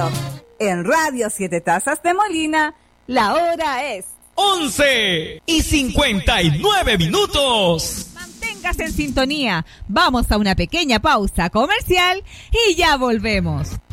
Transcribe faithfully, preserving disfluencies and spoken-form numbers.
reloj. En Radio Siete Tazas de Molina, la hora es once y cincuenta y nueve minutos. Manténgase en sintonía. Vamos a una pequeña pausa comercial y ya volvemos.